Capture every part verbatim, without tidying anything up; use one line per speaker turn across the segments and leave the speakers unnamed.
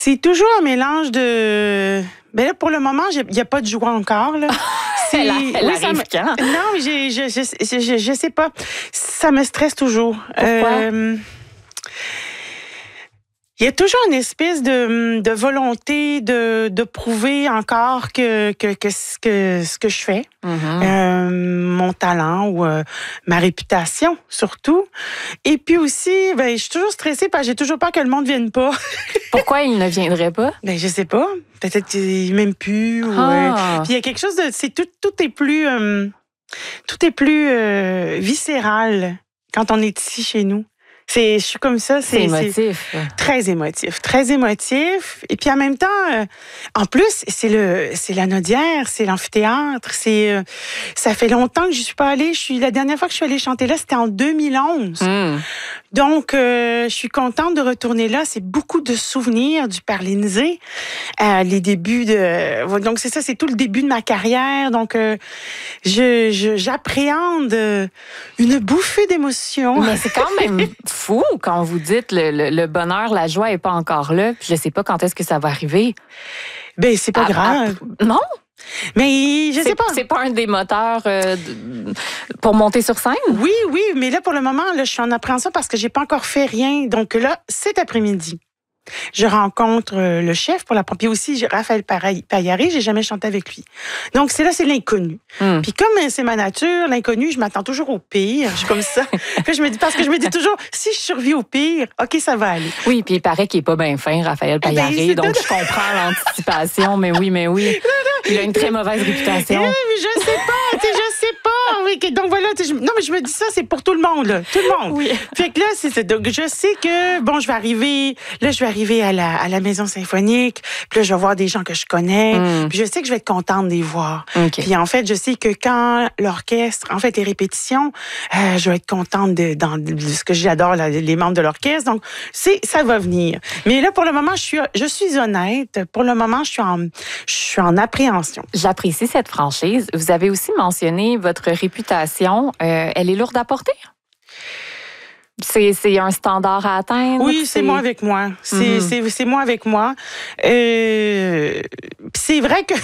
C'est toujours un mélange de... Ben là, pour le moment, il n'y a pas de joie encore, là.
Elle, a, elle
oui,
arrive
me...
quand?
Non, mais j'ai, je, je, je, je sais pas. Ça me stresse toujours.
Pourquoi?
Euh... Il y a toujours une espèce de, de volonté de, de prouver encore que, que, que, ce, que ce que je fais,
Mm-hmm.
euh, mon talent ou euh, ma réputation surtout. Et puis aussi, ben, je suis toujours stressée parce que j'ai toujours peur que le monde ne vienne pas.
Pourquoi il ne viendrait pas?
Ben, je sais pas. Peut-être qu'il m'aime plus. Ou,
Ah.
euh, puis il y a quelque chose de... C'est tout, tout est plus... Euh, tout est plus euh, viscéral quand on est ici chez nous. C'est, je suis comme ça.
C'est, c'est émotif.
C'est très émotif, très émotif. Et puis en même temps, euh, en plus, c'est le, c'est la Naudière, c'est l'amphithéâtre. C'est, euh, ça fait longtemps que je suis pas allée. Je suis la dernière fois que je suis allée chanter là, c'était en deux mille onze.
Mm.
Donc, euh, je suis contente de retourner là. C'est beaucoup de souvenirs du Parlinzé. Euh, les débuts de... Donc, c'est ça, c'est tout le début de ma carrière. Donc, euh, je, je, j'appréhende une bouffée d'émotions.
Mais c'est quand même fou quand vous dites le, le, le bonheur, la joie est pas encore là. Puis je sais pas quand est-ce que ça va arriver.
Ben, c'est pas
Ah,
grave.
ah, non?
Mais je
c'est,
sais pas.
C'est pas un des moteurs euh, de, pour monter sur scène?
Oui, oui, mais là, pour le moment, là, je suis en appréhension parce que j'ai pas encore fait rien. Donc là, cet après-midi, je rencontre le chef pour la pompier aussi, Raphaël Paillaré. J'ai jamais chanté avec lui. Donc, c'est là, c'est l'inconnu. Mm. Puis comme c'est ma nature, l'inconnu, je m'attends toujours au pire. Je suis comme ça. Puis je me dis, parce que je me dis toujours, si je survis au pire, OK, ça va aller.
Oui, puis il paraît qu'il est pas bien fin, Raphaël Paillaré. Ben, donc, je comprends l'anticipation. Mais oui, mais oui. Il a une très mauvaise réputation.
Oui, mais je sais pas, tu sais, je sais pas. Oui, donc voilà, je, non, mais je me dis ça, c'est pour tout le monde, là. Tout le monde.
Oui.
Fait que là, c'est donc je sais que, bon, je vais arriver, là, je vais arriver à la, à la maison symphonique, puis là, je vais voir des gens que je connais, mm. puis je sais que je vais être contente de les voir.
Okay.
Puis en fait, je sais que quand l'orchestre, en fait, les répétitions, euh, je vais être contente de, dans, de ce que j'adore, là, les membres de l'orchestre, donc c'est, ça va venir. Mais là, pour le moment, je suis, je suis honnête. Pour le moment, je suis en, je suis en appréhension.
J'apprécie cette franchise. Vous avez aussi mentionné votre réputation. Euh, elle est lourde à porter? C'est, c'est un standard à atteindre?
Oui, c'est, c'est moi avec moi. C'est, mm-hmm. c'est, c'est moi avec moi. Euh, c'est vrai que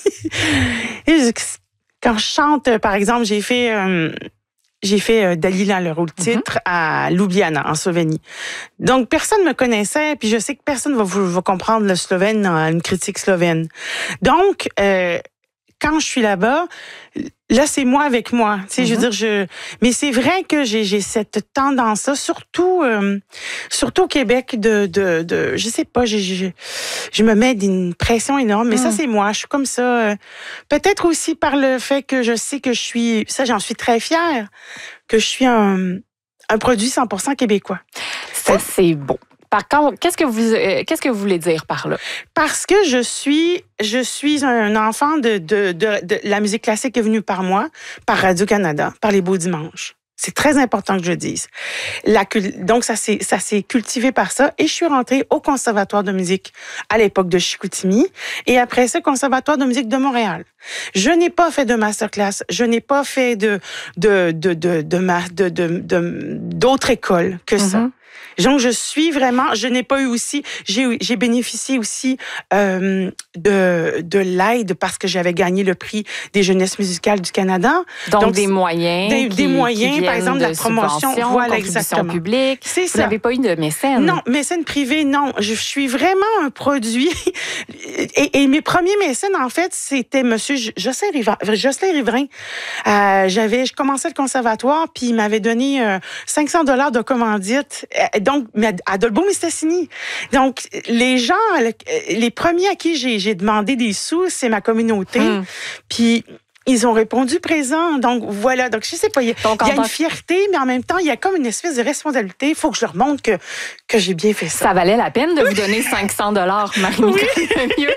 quand je chante, par exemple, j'ai fait... Euh, J'ai fait euh, Dalila, le rôle titre, mm-hmm. à Ljubljana, en Slovénie. Donc, personne me connaissait, puis je sais que personne va, va comprendre le slovène dans une critique slovène. Donc, euh, quand je suis là-bas, là, c'est moi avec moi. Tu sais, mm-hmm. je veux dire, je... Mais c'est vrai que j'ai, j'ai cette tendance-là, surtout, euh, surtout au Québec, de, de, de je sais pas, je, je, je me mets une pression énorme, mais mm. ça, c'est moi. Je suis comme ça. Euh, peut-être aussi par le fait que je sais que je suis, ça, j'en suis très fière, que je suis un, un produit cent pour cent québécois.
Ça, c'est beau. Par contre, qu'est-ce que vous euh, qu'est-ce que vous voulez dire par là?
Parce que je suis je suis un enfant de de de, de la musique classique est venue par moi, par Radio-Canada, par les Beaux Dimanches. C'est très important que je dise. La, donc, ça s'est, ça s'est cultivé par ça. Et je suis rentrée au Conservatoire de musique à l'époque de Chicoutimi. Et après ça, Conservatoire de musique de Montréal. Je n'ai pas fait de masterclass. Je n'ai pas fait de, de, de, de, de, de, de, de d'autres écoles que ça. Mm-hmm. Donc, je suis vraiment, je n'ai pas eu aussi, j'ai, j'ai bénéficié aussi euh, de, de l'aide parce que j'avais gagné le prix des jeunesses musicales du Canada.
Donc, Donc des moyens.
Des,
qui,
des moyens,
qui
par exemple, de la promotion. Voilà, exactement.
Publique.
C'est
Vous
ça.
Vous n'avez pas eu de mécène?
Non, mécène privé, non. Je suis vraiment un produit. Et, et mes premiers mécènes, en fait, c'était M. Jocelyn Riverain. Jocelyn Riverain. Euh, j'avais, je commençais le conservatoire, puis il m'avait donné euh, cinq cents dollars de commandite. Donc, à Dolbeau Mistassini. Donc, les gens, les premiers à qui j'ai, j'ai demandé des sous, c'est ma communauté. Hum. Puis, ils ont répondu présent. Donc, voilà. Donc, je sais pas, il y a, Donc, il y a une fierté, mais en même temps, il y a comme une espèce de responsabilité. Il faut que je leur montre que, que j'ai bien fait ça.
Ça valait la peine de vous donner cinq cents dollars, Marie-Nicole Lemieux.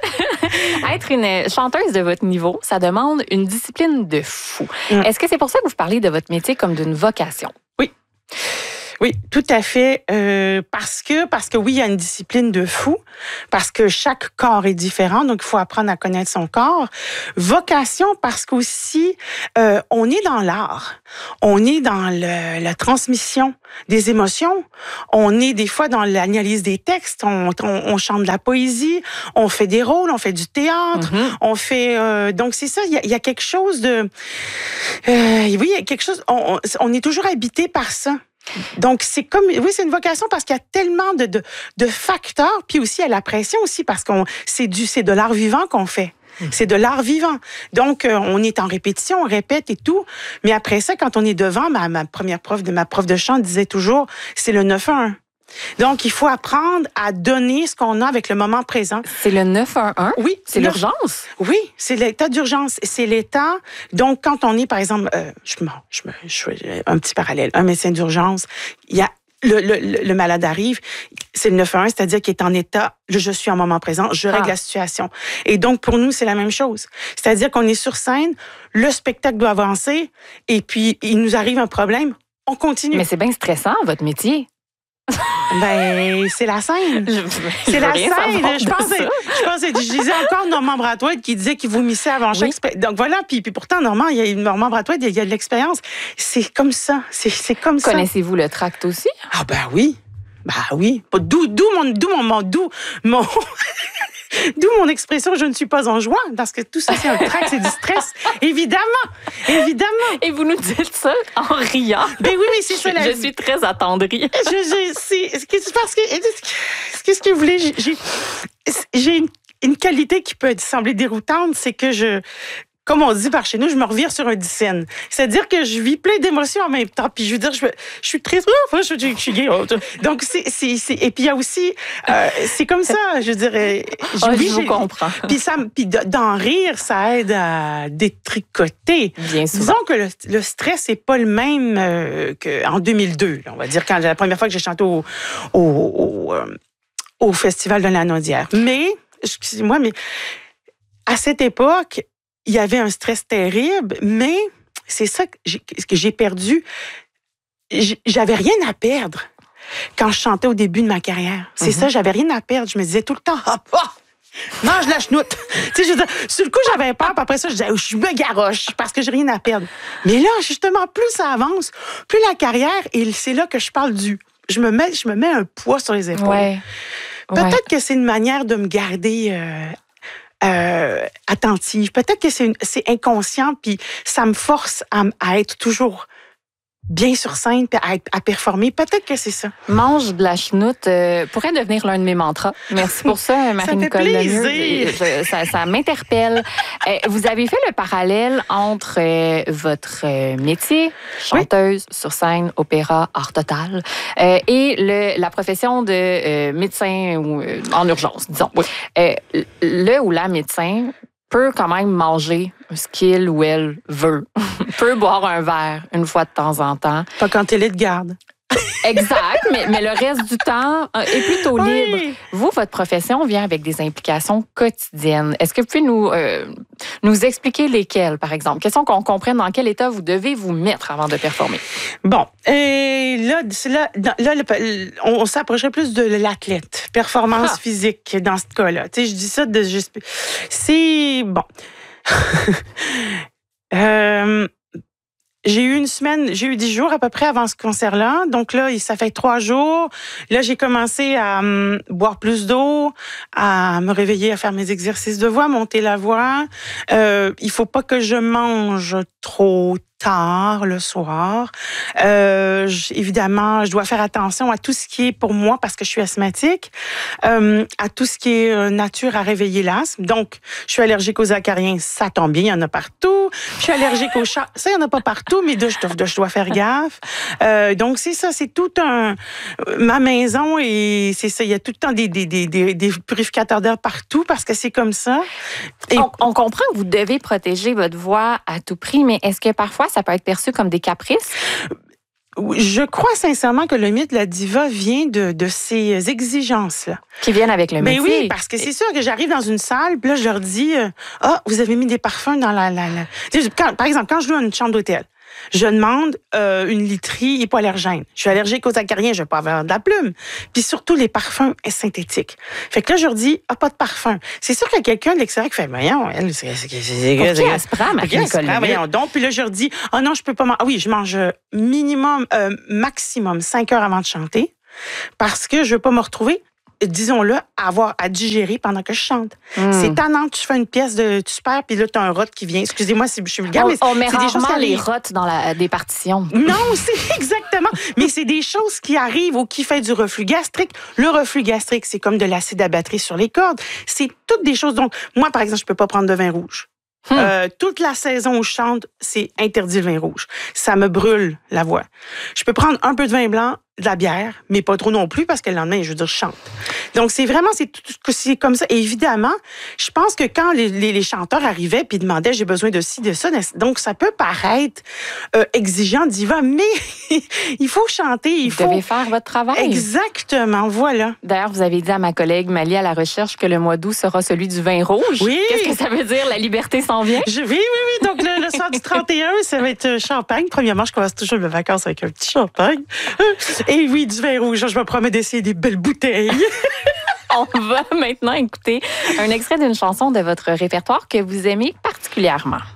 Être une chanteuse de votre niveau, ça demande une discipline de fou. Hum. Est-ce que c'est pour ça que vous parlez de votre métier comme d'une vocation?
Oui. Oui, tout à fait. Euh, parce que, parce que oui, il y a une discipline de fou, parce que chaque corps est différent, donc il faut apprendre à connaître son corps. Vocation, parce qu'aussi, euh, on est dans l'art, on est dans le, la transmission des émotions, on est des fois dans l'analyse des textes, on, on, on chante de la poésie, on fait des rôles, on fait du théâtre, mm-hmm. on fait... Euh, donc c'est ça, il y, a, il y a quelque chose de... Euh, oui, il y a quelque chose... On, on est toujours habité par ça. Donc, c'est comme, oui, c'est une vocation parce qu'il y a tellement de, de, de facteurs, puis aussi il y a la pression aussi parce qu'on, c'est du, c'est de l'art vivant qu'on fait. C'est de l'art vivant. Donc, euh, on est en répétition, on répète et tout. Mais après ça, quand on est devant, ma, ma première prof de ma prof de chant disait toujours, c'est le neuf un un. Donc, il faut apprendre à donner ce qu'on a avec le moment présent.
C'est le neuf un un?
Oui.
C'est
le,
l'urgence?
Oui, c'est l'état d'urgence. C'est l'état... Donc, quand on est, par exemple... Euh, je, me, je, me, je fais un petit parallèle. Un médecin d'urgence, il y a... Le, le, le malade arrive, c'est le neuf un un, c'est-à-dire qu'il est en état, je suis en moment présent, je règle ah. la situation. Et donc, pour nous, c'est la même chose. C'est-à-dire qu'on est sur scène, le spectacle doit avancer, et puis il nous arrive un problème, on continue.
Mais c'est bien stressant, votre métier.
Ben, c'est la scène.
Je,
c'est la scène.
Je
pense, que, je pense, que, je disais encore Normand Brathwaite qui disait qu'il vomissait avant chaque spectacle. Donc voilà, puis, puis pourtant, Normand, il y a Normand Brathwaite, il y a de l'expérience. C'est comme ça. C'est, c'est comme ça.
Connaissez-vous le tract aussi?
Ah ben oui. Ben oui. D'où, d'où mon, d'où mon, d'où mon, d'où mon expression, je ne suis pas en joie, parce que tout ça, c'est un tract, c'est du stress. Évidemment. Évidemment.
Et vous nous dites ça en riant.
Ben oui, mais c'est ça la
Je, je suis très attendrie.
je, je, c'est, c'est parce que, qu'est-ce que vous voulez, j'ai, j'ai une, une qualité qui peut sembler déroutante, c'est que je, comme on dit par chez nous, je me revire sur un dixaine. C'est-à-dire que je vis plein d'émotions en même temps. Puis je veux dire, je, je suis très... Oh, je, je, je suis gay. Donc, c'est... c'est, c'est et puis il y a aussi... Euh, c'est comme ça, je dirais...
Je, oh, oui, je vous comprends.
Puis, ça, puis d'en rire, ça aide à détricoter.
Bien souvent.
Disons que le, le stress n'est pas le même euh, qu'en deux mille deux. Là, on va dire, quand la première fois que j'ai chanté au, au, au, euh, au Festival de la Naudière. Mais, excusez-moi, mais à cette époque... il y avait un stress terrible, mais c'est ça que j'ai, que j'ai perdu. J'avais rien à perdre quand je chantais au début de ma carrière. C'est mm-hmm. ça, j'avais rien à perdre. Je me disais tout le temps, hop, oh, mange la chenoute. Tu sais, je veux dire, sur le coup, j'avais peur, puis après ça, je disais, je me garoche parce que j'ai rien à perdre. Mais là, justement, plus ça avance, plus la carrière, et c'est là que je parle du... Je me mets, je me mets un poids sur les épaules.
Ouais.
Peut-être
ouais.
que c'est une manière de me garder... Euh, Euh, attentive. Peut-être que c'est, une, c'est inconscient, puis ça me force à, à être toujours bien sur scène, puis à, à performer. Peut-être que c'est ça.
Mange de la chenoute euh, pourrait devenir l'un de mes mantras. Merci pour ça, Marie-Nicole Lemieux. Ça, ça, ça m'interpelle. Euh, vous avez fait le parallèle entre euh, votre euh, métier, chanteuse oui. sur scène, opéra, art total, euh, et le, la profession de euh, médecin ou, euh, en urgence, disons. Oui. Euh, le ou la médecin peut quand même manger ce qu'il ou elle veut. peut boire un verre une fois de temps en temps.
Pas quand elle est de garde.
Exact, mais, mais le reste du temps est plutôt libre. Oui. Vous, votre profession vient avec des implications quotidiennes. Est-ce que vous pouvez nous, euh, nous expliquer lesquelles, par exemple? Question qu'on comprenne dans quel état vous devez vous mettre avant de performer.
Bon, et là, là, là le, on, on s'approcherait plus de l'athlète, performance ah. physique dans ce cas-là. Tu sais, je dis ça de juste... C'est... Bon. euh... J'ai eu une semaine, j'ai eu dix jours à peu près avant ce concert-là. Donc là, ça fait trois jours. Là, j'ai commencé à um, boire plus d'eau, à me réveiller, à faire mes exercices de voix, monter la voix. Euh, il faut pas que je mange trop tard le soir. Euh, évidemment, je dois faire attention à tout ce qui est pour moi parce que je suis asthmatique, euh, à tout ce qui est euh, nature à réveiller l'asthme. Donc, je suis allergique aux acariens, ça tombe bien, il y en a partout. Je suis allergique aux chats, ça, il n'y en a pas partout, mais de, je, dois, je dois faire gaffe. Euh, donc, c'est ça, c'est tout un... Ma maison, et c'est ça, il y a tout le temps des, des, des, des, des purificateurs d'air partout parce que c'est comme ça.
Et on, on comprend que vous devez protéger votre voix à tout prix, mais est-ce que parfois, ça peut être perçu comme des caprices?
Je crois sincèrement que le mythe de la diva vient de, de ces exigences-là.
Qui viennent avec le métier.
Mais oui, parce que c'est sûr que j'arrive dans une salle, puis là, je leur dis, ah, euh, oh, vous avez mis des parfums dans la... la, la... Quand, par exemple, quand je loue une chambre d'hôtel, je demande euh, une literie hypoallergène. Je suis allergique aux acariens, je vais pas avoir de la plume. Puis surtout, les parfums synthétiques. Fait que là, je leur dis, ah, pas de parfum. C'est sûr qu'il y a quelqu'un de l'extérieur qui fait, voyons, elle, c'est... c'est, c'est, c'est
Pour qui elle se prend, Marie-Nicole Lemieux?
Voyons donc. Puis là, je leur dis, ah non, je peux pas manger. Ah oui, je mange minimum, euh, maximum cinq heures avant de chanter parce que je veux pas me retrouver, disons-le, à avoir à digérer pendant que je chante. Mm. C'est tannant que tu fais une pièce de tu perds, puis là, tu as un rot qui vient. Excusez-moi si je suis vulgaire,
on,
mais
on met
c'est des choses qui
les rots dans la, des partitions.
Non, c'est exactement. Mais c'est des choses qui arrivent ou qui fait du reflux gastrique. Le reflux gastrique, c'est comme de l'acide à batterie sur les cordes. C'est toutes des choses. Donc, moi, par exemple, je peux pas prendre de vin rouge. Hmm. Euh, toute la saison où je chante, c'est interdit le vin rouge. Ça me brûle la voix. Je peux prendre un peu de vin blanc, de la bière, mais pas trop non plus parce que le lendemain, je veux dire, je chante. Donc, c'est vraiment, c'est, c'est comme ça. Et évidemment, je pense que quand les, les, les chanteurs arrivaient puis demandaient, j'ai besoin de ci, de ça, donc ça peut paraître euh, exigeant, diva, mais il faut chanter. Il
vous
faut...
devez faire votre travail.
Exactement, voilà.
D'ailleurs, vous avez dit à ma collègue Malie à la recherche que le mois d'août sera celui du vin rouge.
Oui.
Qu'est-ce que ça veut dire? La liberté s'en vient?
Je, oui, oui, oui. Donc, le, le soir du trente et un, ça va être champagne. Premièrement, je commence toujours mes vacances avec un petit champagne. Et oui, du vin rouge. Je me promets d'essayer des belles bouteilles.
On va maintenant écouter un extrait d'une chanson de votre répertoire que vous aimez particulièrement.